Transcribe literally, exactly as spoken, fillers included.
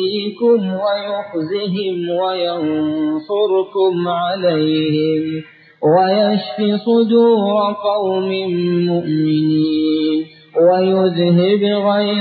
يُخْزِيكُمْ وَيُخْزِهِمْ وَيَنصُرْكُمْ عَلَيْهِمْ وَيَشْفِ صُدُورَ قَوْمٍ مُّؤْمِنِينَ وَيُذْهِبْ غَيْظَ